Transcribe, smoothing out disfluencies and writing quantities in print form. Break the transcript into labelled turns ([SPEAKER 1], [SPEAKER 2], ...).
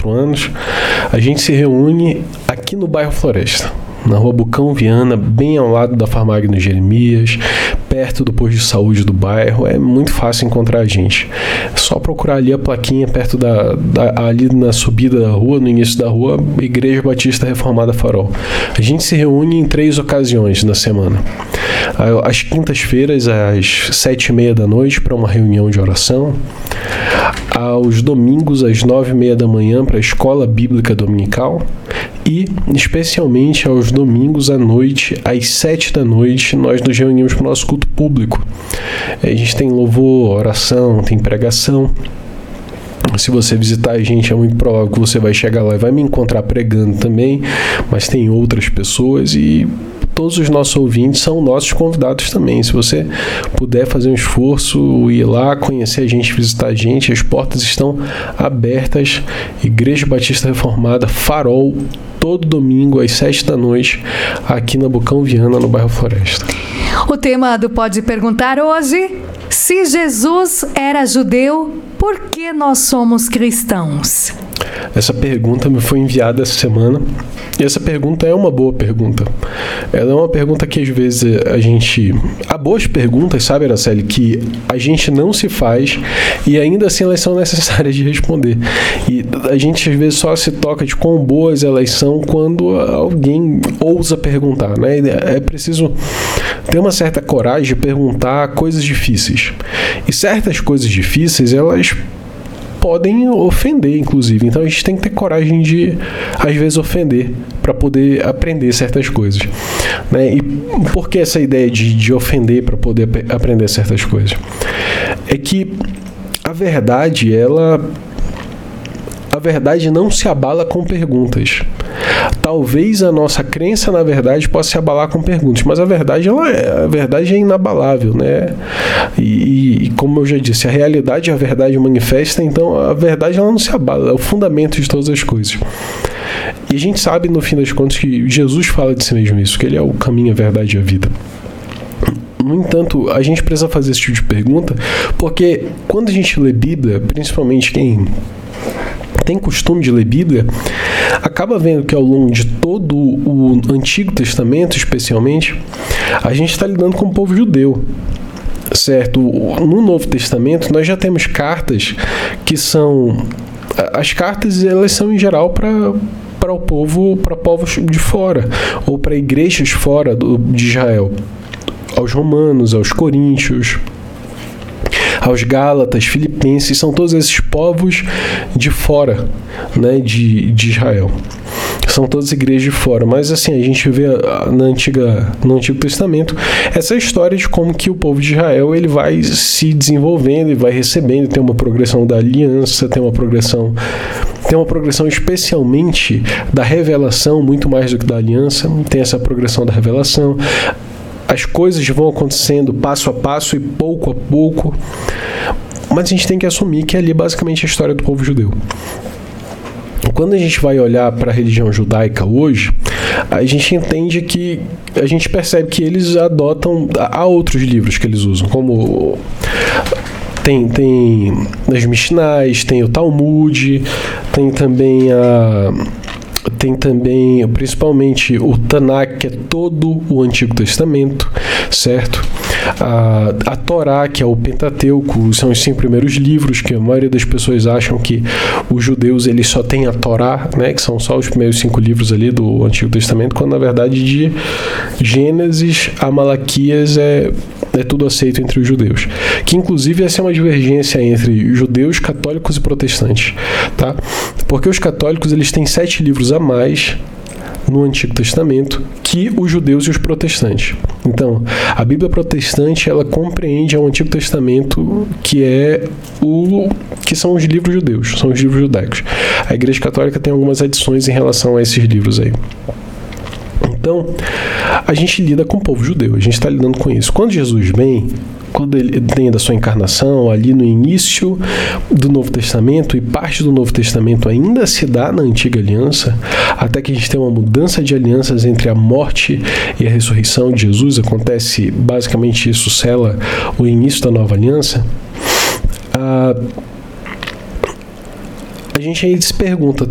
[SPEAKER 1] 4 anos, a gente se reúne aqui no bairro Floresta, na rua Bucão Viana, bem ao lado da Farmagno Jeremias, perto do posto de saúde do bairro. É muito fácil encontrar a gente. É só procurar ali a plaquinha perto ali na subida da rua, no início da rua, Igreja Batista Reformada Farol. A gente se reúne em 3 ocasiões na semana. Às quintas-feiras, às 7h30 da noite, para uma reunião de oração. Aos domingos, às 9h30 da manhã, para a escola bíblica dominical. E, especialmente, aos domingos à noite, às 7 da noite, nós nos reunimos para o nosso culto público. A gente tem louvor, oração, tem pregação. Se você visitar a gente, é muito provável que você vai chegar lá e vai me encontrar pregando também, mas tem outras pessoas e todos os nossos ouvintes são nossos convidados também. Se você puder fazer um esforço, ir lá, conhecer a gente, visitar a gente, as portas estão abertas. Igreja Batista Reformada Farol, todo domingo às 7 da noite, aqui na Bucão Viana, no bairro Floresta.
[SPEAKER 2] O tema do Pode Perguntar hoje: se Jesus era judeu, por que nós somos cristãos?
[SPEAKER 1] Essa pergunta me foi enviada essa semana. E essa pergunta é uma boa pergunta. Ela é uma pergunta que às vezes há boas perguntas, sabe, Araceli, que a gente não se faz e ainda assim elas são necessárias de responder. E a gente às vezes só se toca de quão boas elas são quando alguém ousa perguntar, né? É preciso ter uma certa coragem de perguntar coisas difíceis. E certas coisas difíceis, elas podem ofender, inclusive. Então a gente tem que ter coragem de, às vezes, ofender para poder aprender certas coisas, né? E por que essa ideia de ofender para poder aprender certas coisas? É que a verdade não se abala com perguntas. Talvez a nossa crença na verdade possa se abalar com perguntas, mas a verdade é inabalável, né? E como eu já disse, a realidade é a verdade manifesta, então a verdade ela não se abala, é o fundamento de todas as coisas. E a gente sabe, no fim das contas, que Jesus fala de si mesmo isso, que ele é o caminho, a verdade e a vida. No entanto, a gente precisa fazer esse tipo de pergunta, porque quando a gente lê Bíblia, principalmente quem tem costume de ler Bíblia, acaba vendo que ao longo de todo o Antigo Testamento, especialmente, a gente está lidando com o povo judeu, certo? No Novo Testamento, nós já temos cartas que são... As cartas, elas são em geral para o povo, para povos de fora, ou para igrejas fora de Israel, aos romanos, aos coríntios, aos gálatas, filipenses, são todos esses povos de fora, né, de Israel. São todas igrejas de fora. Mas assim, a gente vê no Antigo Testamento essa história de como que o povo de Israel ele vai se desenvolvendo e vai recebendo, tem uma progressão da aliança, tem uma progressão especialmente da revelação, muito mais do que da aliança, tem essa progressão da revelação. As coisas vão acontecendo passo a passo e pouco a pouco, mas a gente tem que assumir que ali é basicamente a história do povo judeu. Quando a gente vai olhar para a religião judaica hoje, a gente entende que, a gente percebe que eles adotam, há outros livros que eles usam, como tem as Mishnais, tem o Talmud, tem também principalmente o Tanakh, que é todo o Antigo Testamento, certo? A Torá, que é o Pentateuco, são os 5 primeiros livros, que a maioria das pessoas acham que os judeus eles só têm a Torá, né, que são só os primeiros 5 livros ali do Antigo Testamento, quando na verdade de Gênesis a Malaquias é tudo aceito entre os judeus. Que inclusive essa é uma divergência entre judeus, católicos e protestantes, tá? Porque os católicos eles têm 7 livros a mais no Antigo Testamento que os judeus e os protestantes. Então, a Bíblia protestante ela compreende o Antigo Testamento que são os livros judeus, são os livros judaicos. A Igreja Católica tem algumas adições em relação a esses livros aí. Então, a gente lida com o povo judeu, a gente está lidando com isso. Quando Jesus vem, quando ele tem da sua encarnação, ali no início do Novo Testamento, e parte do Novo Testamento ainda se dá na Antiga Aliança, até que a gente tem uma mudança de alianças entre a morte e a ressurreição de Jesus, acontece basicamente isso, sela o início da Nova Aliança. A gente aí se pergunta,